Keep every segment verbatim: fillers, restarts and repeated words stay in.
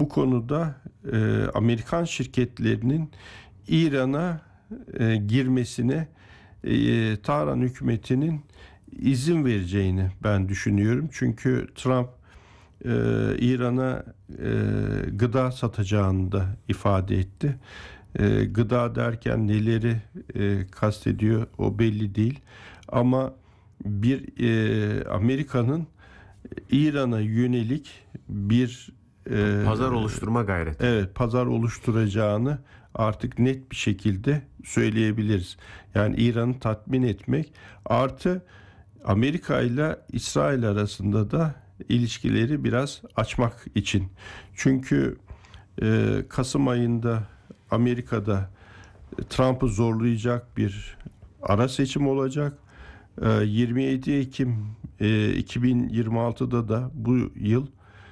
bu konuda e, Amerikan şirketlerinin İran'a e, girmesine e, Tahran hükümetinin izin vereceğini ben düşünüyorum. Çünkü Trump e, İran'a e, gıda satacağını da ifade etti. E, gıda derken neleri e, kastediyor o belli değil. Ama bir e, Amerika'nın İran'a yönelik bir e, Pazar oluşturma gayreti. evet pazar oluşturacağını artık net bir şekilde söyleyebiliriz. Yani İran'ı tatmin etmek artı Amerika ile İsrail arasında da ilişkileri biraz açmak için. Çünkü e, Kasım ayında Amerika'da Trump'ı zorlayacak bir ara seçim olacak. E, yirmi yedi Ekim e, iki bin yirmi altıda da bu yıl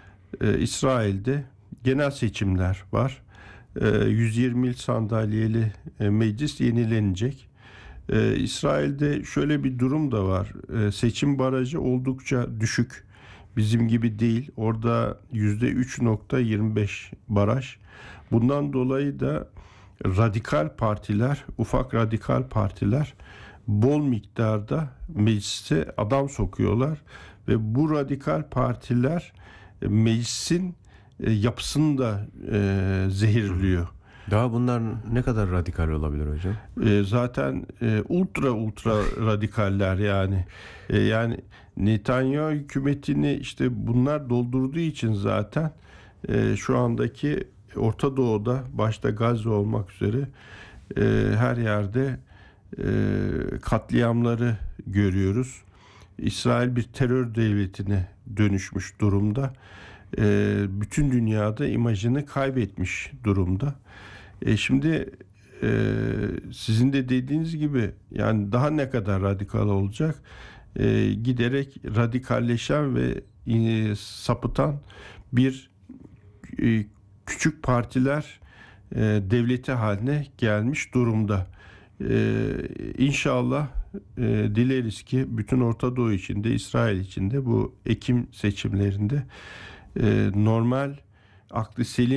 e, İsrail'de genel seçimler var. E, yüz yirmi sandalyeli e, meclis yenilenecek. E, İsrail'de şöyle bir durum da var. E, seçim barajı oldukça düşük. Bizim gibi değil. Orada yüzde üç nokta yirmi beş baraj. Bundan dolayı da radikal partiler, ufak radikal partiler bol miktarda meclise adam sokuyorlar ve bu radikal partiler e, meclisin e, yapısını da e, zehirliyor. Daha bunlar ne kadar radikal olabilir hocam? E, zaten e, ultra ultra radikaller yani. E, yani Netanyahu hükümetini işte bunlar doldurduğu için zaten e, şu andaki Orta Doğu'da başta Gazze olmak üzere e, her yerde e, katliamları görüyoruz. İsrail bir terör devletine dönüşmüş durumda. E, bütün dünyada imajını kaybetmiş durumda. E, şimdi e, sizin de dediğiniz gibi yani daha ne kadar radikal olacak? E, giderek radikalleşen ve e, sapıtan bir e, küçük partiler e, devleti haline gelmiş durumda. E, İnşallah e, dileriz ki bütün Orta Doğu içinde, İsrail içinde bu Ekim seçimlerinde e, normal aklı selim